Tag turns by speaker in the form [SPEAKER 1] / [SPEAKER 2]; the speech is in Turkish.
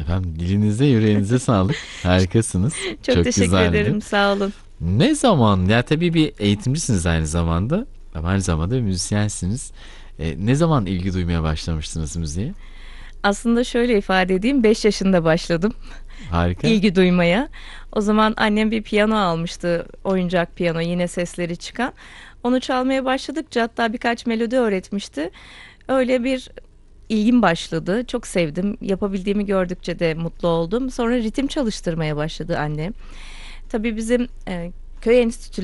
[SPEAKER 1] Efendim dilinize yüreğinize sağlık. Harikasınız.
[SPEAKER 2] Çok
[SPEAKER 1] Çok
[SPEAKER 2] teşekkür
[SPEAKER 1] güzeldi.
[SPEAKER 2] ederim. Sağ olun.
[SPEAKER 1] Ne zaman ya tabii bir eğitimcisiniz aynı zamanda ama aynı zamanda müzisyensiniz. Ne zaman ilgi duymaya başlamıştınız müziğe?
[SPEAKER 2] Aslında şöyle ifade edeyim. 5 yaşında başladım
[SPEAKER 1] Harika.
[SPEAKER 2] ilgi duymaya. O zaman annem bir piyano almıştı. Oyuncak piyano, yine sesleri çıkan. Onu çalmaya başladıkça, hatta birkaç melodi öğretmişti. Öyle bir ilgim başladı. Çok sevdim. Yapabildiğimi gördükçe de mutlu oldum. Sonra ritim çalıştırmaya başladı annem. Tabii bizim köy enstitüleri